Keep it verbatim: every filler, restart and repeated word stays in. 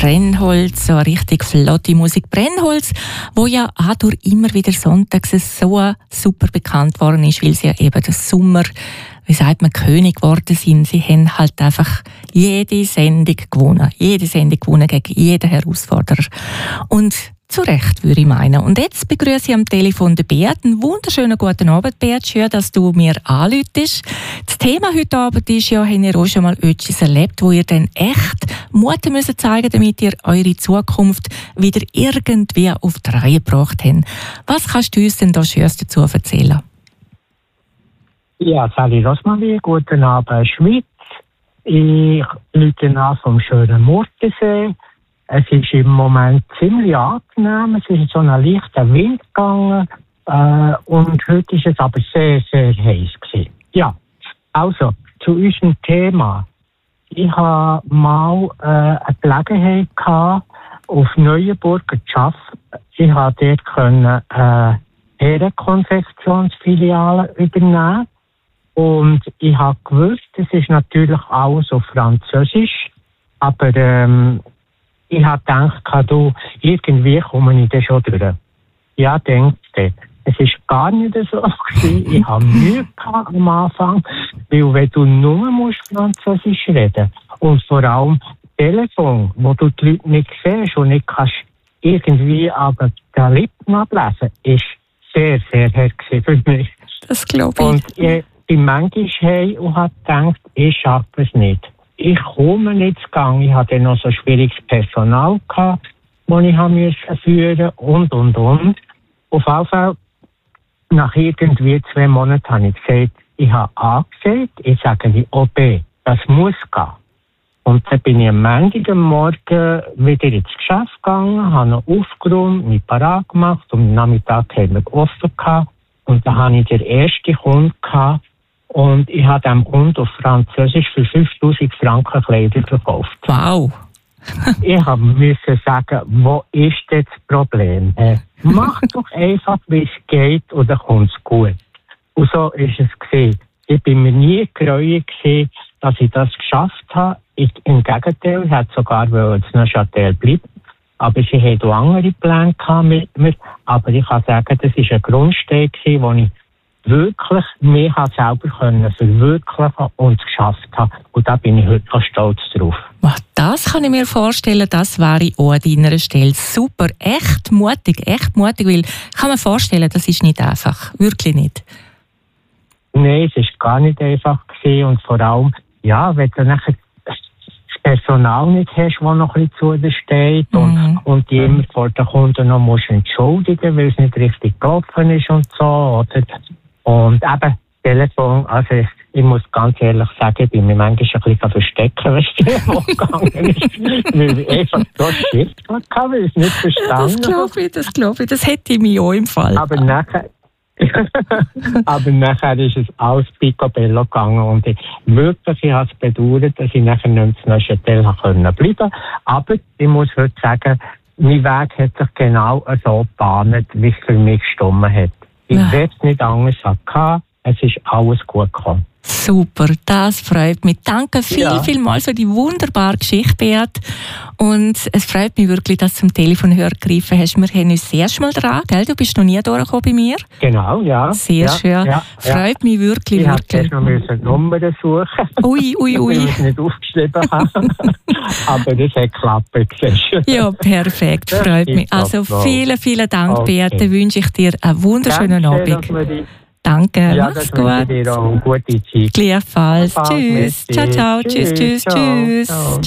Brennholz, so eine richtig flotte Musik. Brennholz, wo ja auch durch immer wieder sonntags so super bekannt worden ist, weil sie ja eben der Sommer, wie sagt man, König geworden sind. Sie haben halt einfach jede Sendung gewonnen. Jede Sendung gewonnen gegen jeden Herausforderer. Und zu Recht, würde ich meinen. Und jetzt begrüße ich am Telefon den Beat. Einen wunderschönen guten Abend, Beat. Schön, dass du mir anrufst. Das Thema heute Abend ist ja, habt ihr auch schon mal etwas erlebt, wo ihr dann echt Mut müssen zeigen, damit ihr eure Zukunft wieder irgendwie auf die Reihe gebracht habt. Was kannst du uns denn da Schönes dazu erzählen? Ja, Sally Rosmarie, guten Abend, Schweiz. Ich rufe an vom schönen Murtensee. Es ist im Moment ziemlich angenehm. Es ist so ein leichter Wind gegangen. Äh, und heute ist es aber sehr, sehr heiß gewesen. Ja, also, zu unserem Thema. Ich hatte mal äh, eine Gelegenheit gehabt, auf Neuenburger zu arbeiten. Ich konnte dort können, äh, Herrenkonfektionsfilialen übernehmen. Und ich habe gewusst, es ist natürlich alles auf Französisch. Aber ähm, ich habe gedacht, du, irgendwie komme ich da schon durch. Ja, denkste, es ist gar nicht so gewesen. Ich habe Mühe gehabt am Anfang, weil wenn du nur musst Französisch reden und vor allem Telefon, wo du die Leute nicht siehst und nicht kannst irgendwie aber die Lippen ablesen, ist sehr, sehr hart für mich. Das glaube ich. Und ich bin manchmal heim und habe gedacht, ich schaffe es nicht. Ich komme nicht zu Gang. Ich hatte noch so schwieriges Personal gehabt, das ich führen musste und, und, und. Auf jeden Fall, nach irgendwie zwei Monaten habe ich gesagt, ich habe A gesagt, ich sage die O B, das muss gehen. Und dann bin ich am Montag am Morgen wieder ins Geschäft gegangen, habe noch aufgeräumt, mich parat gemacht und am Nachmittag haben wir offen gehabt. Und dann hatte ich den ersten Kunden gehabt. Und ich habe dem Kunden auf Französisch für fünftausend Franken Kleider verkauft. Wow! Ich musste sagen, wo ist das Problem? Äh, mach doch einfach, wie es geht, und dann kommt es gut. Und so ist es gewesen. Ich bin mir nie gereuet gewesen, dass ich das geschafft habe. Ich, im Gegenteil, ich hätte sogar ins Neuchâtel bleiben. Aber sie hatten auch andere Pläne mit mir. Aber ich kann sagen, das war ein Grundstein, wo ich wirklich mich selber können verwirklichen und es geschafft habe. Und da bin ich heute auch stolz drauf. Das kann ich mir vorstellen, das wäre auch an deiner Stelle super. Echt mutig, echt mutig, weil ich kann mir vorstellen, das ist nicht einfach. Wirklich nicht. Nein, es war gar nicht einfach gewesen. Und vor allem, ja, wenn du nachher das Personal nicht hast, das noch ein bisschen zu dir steht mhm. und, und die immer vor den Kunden noch musst entschuldigen, weil es nicht richtig gelaufen ist und so, oder? Und eben, Telefon, also ich, ich muss ganz ehrlich sagen, ich bin mir manchmal ein bisschen verstecken, wenn es Telefon gegangen ist. Weil ich einfach so Schiff hatte, weil ich es nicht verstanden habe. Das glaube ich, das glaube ich, das hätte ich mir auch im Fall. Aber nachher, aber nachher ist es alles picobello gegangen und ich wirklich, ich habe es bedauert, dass ich nachher nicht mehr zu Neuchâtel bleiben konnte. Aber ich muss heute sagen, mein Weg hat sich genau so gebahnt, wie es für mich gestimmt hat. Ich ja. werde es nicht anders haben. Es ist alles gut gekommen. Super, das freut mich. Danke viel, ja. vielmals für die wunderbare Geschichte, Beat. Und es freut mich wirklich, dass du zum Telefonhörer gegriffen hast. Wir haben uns das erste Mal dran, gell? Du bist noch nie durchgekommen bei mir. Genau, ja. Sehr ja, schön. Ja, freut ja. mich wirklich, ich wirklich. Ich musste noch Nummern suchen. Ui, ui, ui. Ich es nicht aufgeschrieben habe. Aber das hat geklappt. Ja, perfekt. Freut mich. Also vielen, vielen Dank, okay. Beat. Dann wünsche ich dir einen wunderschönen Danke, Abend. Danke, ja, mach's gut. gut. Dir auch eine gute Zeit. Gleichfalls. Tschüss. Ciao, ciao. Tschüss, tschüss, tschüss.